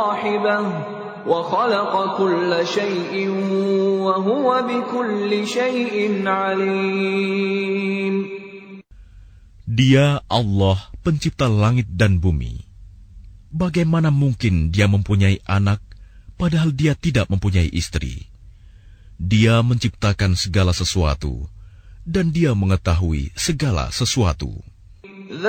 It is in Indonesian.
صاحبه وخلق كل شيء وهو بكل شيء عليم. Dia Allah, pencipta langit dan bumi. Bagaimana mungkin dia mempunyai anak, padahal dia tidak mempunyai istri? Dia menciptakan segala sesuatu, dan dia mengetahui segala sesuatu.